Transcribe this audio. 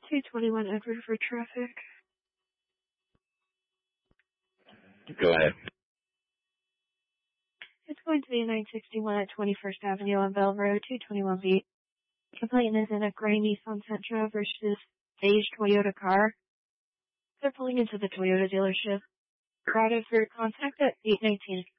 221 Edward for traffic. Go ahead. It's going to be 961 at 21st Avenue on Bell Road, 221B. Complaint is in a gray Nissan Sentra versus beige Toyota car. They're pulling into the Toyota dealership. Crowded for contact at 819.